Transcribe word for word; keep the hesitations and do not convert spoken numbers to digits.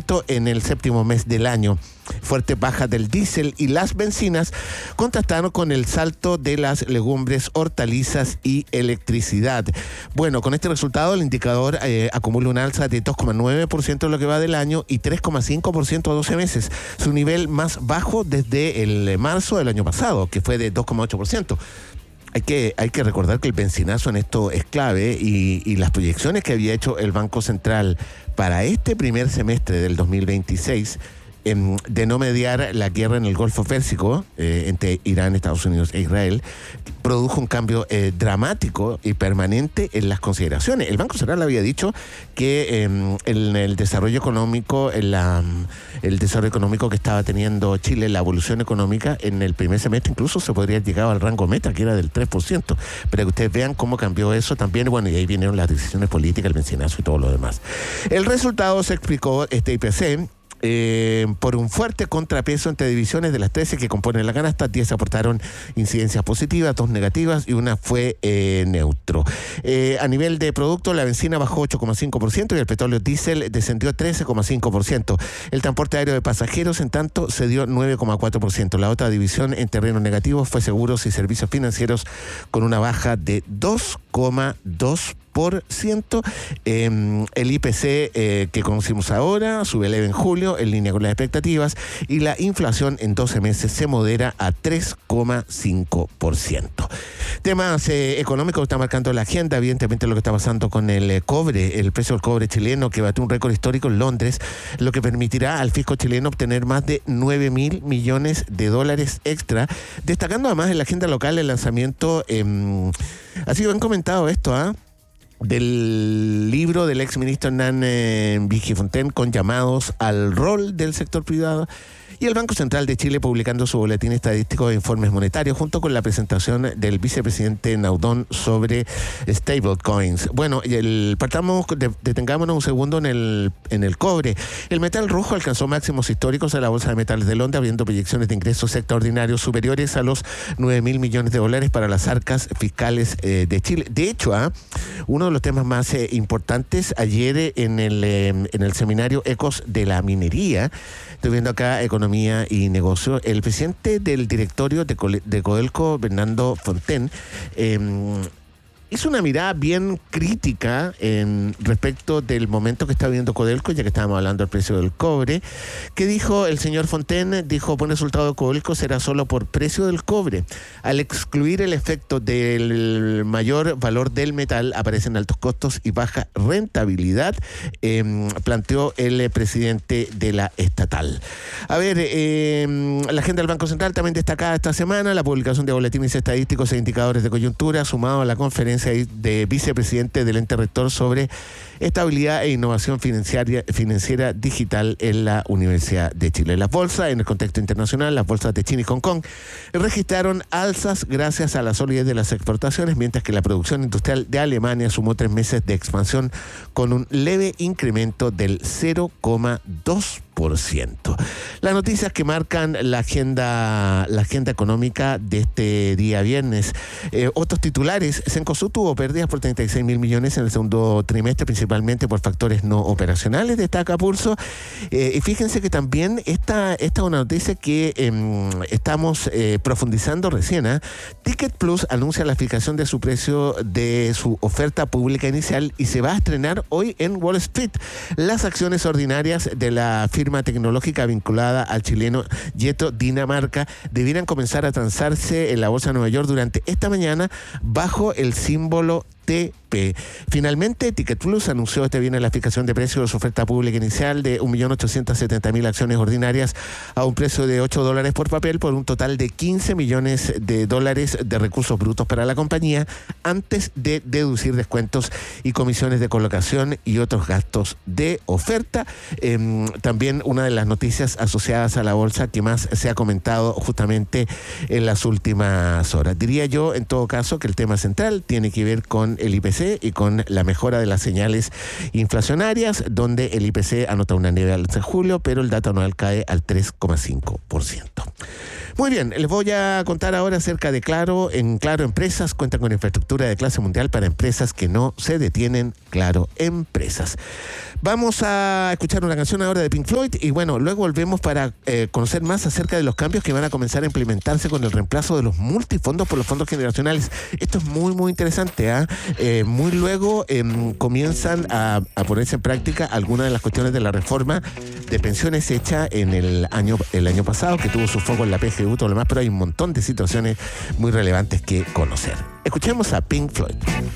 ciento en el séptimo mes del año. Fuertes bajas del diésel y las bencinas contrastaron con el salto de las legumbres, hortalizas y electricidad. Bueno, con este resultado el indicador eh, acumula un alza de dos coma nueve por ciento en lo que va del año y tres coma cinco por ciento a doce meses, su nivel más bajo desde el marzo del año pasado, que fue de dos coma ocho por ciento. Hay que, hay que recordar que el bencinazo en esto es clave y, y las proyecciones que había hecho el Banco Central para este primer semestre del dos mil veintiséis eh, de no mediar la guerra en el Golfo Pérsico eh, entre Irán, Estados Unidos e Israel, produjo un cambio eh, dramático y permanente en las consideraciones. El Banco Central había dicho que eh, en el desarrollo económico, en la, el desarrollo económico que estaba teniendo Chile, la evolución económica en el primer semestre incluso se podría llegar al rango meta, que era del tres por ciento. Para que ustedes vean cómo cambió eso también, bueno, y ahí vinieron las decisiones políticas, el bencinazo y todo lo demás. El resultado se explicó, este I P C, Eh, por un fuerte contrapeso entre divisiones. De las trece que componen la canasta, diez aportaron incidencias positivas, dos negativas y una fue eh, neutro. Eh, a nivel de producto, la benzina bajó ocho coma cinco por ciento y el petróleo diésel descendió trece coma cinco por ciento. El transporte aéreo de pasajeros, en tanto, cedió nueve coma cuatro por ciento. La otra división en terreno negativo fue seguros y servicios financieros, con una baja de dos coma dos por ciento. Por ciento. Eh, el I P C eh, que conocimos ahora sube leve en julio, en línea con las expectativas, y la inflación en doce meses se modera a tres coma cinco por ciento. Temas eh, económicos está marcando la agenda, evidentemente lo que está pasando con el eh, cobre, el precio del cobre chileno que batió un récord histórico en Londres, lo que permitirá al fisco chileno obtener más de nueve mil millones de dólares extra, destacando además en la agenda local el lanzamiento, eh, ha sido bien comentado esto, ¿ah? ¿eh? del libro del exministro Hernán eh, Vigifontaine, con llamados al rol del sector privado, y el Banco Central de Chile publicando su boletín estadístico de informes monetarios, junto con la presentación del vicepresidente Naudón sobre stablecoins. Bueno, el, partamos, de, detengámonos un segundo en el, en el cobre. El metal rojo alcanzó máximos históricos en la Bolsa de Metales de Londres, abriendo proyecciones de ingresos extraordinarios superiores a los nueve mil millones de dólares para las arcas fiscales eh, de Chile. De hecho, ¿ah? uno de los temas más eh, importantes ayer en el, eh, en el seminario Ecos de la Minería, estoy viendo acá Economía y Negocio, el presidente del directorio de, Cole, de Codelco, Bernardo Fontaine, eh, hizo una mirada bien crítica en respecto del momento que está viviendo Codelco, ya que estábamos hablando del precio del cobre. ¿Qué dijo el señor Fontaine? Dijo: buen resultado de Codelco será solo por precio del cobre. Al excluir el efecto del mayor valor del metal, aparecen altos costos y baja rentabilidad, eh, planteó el presidente de la estatal. A ver, eh, la agenda del Banco Central también destacada esta semana, la publicación de boletines estadísticos e indicadores de coyuntura, sumado a la conferencia de vicepresidente del ente rector sobre estabilidad e innovación financiera, financiera digital en la Universidad de Chile. Las bolsas, en el contexto internacional, las bolsas de China y Hong Kong registraron alzas gracias a la solidez de las exportaciones, mientras que la producción industrial de Alemania sumó tres meses de expansión con un leve incremento del cero coma dos por ciento. Las noticias que marcan la agenda, la agenda económica de este día viernes. Eh, otros titulares: Cencosud tuvo pérdidas por treinta y seis mil millones en el segundo trimestre, principalmente por factores no operacionales, destaca Pulso. Eh, y fíjense que también esta, esta es una noticia que eh, estamos eh, profundizando recién. ¿eh? Ticket Plus anuncia la fijación de su precio de su oferta pública inicial y se va a estrenar hoy en Wall Street. Las acciones ordinarias de la firma tecnológica vinculada al chileno Yeto Dinamarca debieran comenzar a transarse en la Bolsa de Nueva York durante esta mañana bajo el símbolo T P. Finalmente, Ticket Plus anunció este viernes la fijación de precio de su oferta pública inicial de un millón ochocientos setenta mil acciones ordinarias a un precio de ocho dólares por papel, por un total de quince millones de dólares de recursos brutos para la compañía, antes de deducir descuentos y comisiones de colocación y otros gastos de oferta. Eh, también una de las noticias asociadas a la bolsa que más se ha comentado justamente en las últimas horas. Diría yo, en todo caso, que el tema central tiene que ver con el I P C y con la mejora de las señales inflacionarias, donde el I P C anota una leve alza en julio, pero el dato anual cae al tres coma cinco por ciento. Muy bien, les voy a contar ahora acerca de Claro. En Claro Empresas cuentan con infraestructura de clase mundial para empresas que no se detienen. Claro Empresas. Vamos a escuchar una canción ahora de Pink Floyd y bueno, luego volvemos para eh, conocer más acerca de los cambios que van a comenzar a implementarse con el reemplazo de los multifondos por los fondos generacionales. Esto es muy, muy interesante. ¿eh? Eh, muy luego eh, comienzan a, a ponerse en práctica algunas de las cuestiones de la reforma de pensiones hecha en el año, el año pasado, que tuvo su foco en la P G U, todo lo demás, pero hay un montón de situaciones muy relevantes que conocer. Escuchemos a Pink Floyd.